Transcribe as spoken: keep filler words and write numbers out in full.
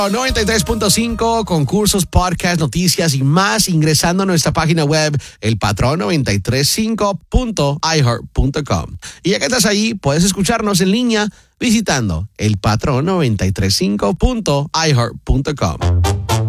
noventa y tres punto cinco, concursos, podcasts, noticias y más ingresando a nuestra página web el patrón noventa y tres cinco punto i heart punto com. Y ya que estás ahí, puedes escucharnos en línea visitando el patrón noventa y tres cinco punto i heart punto com.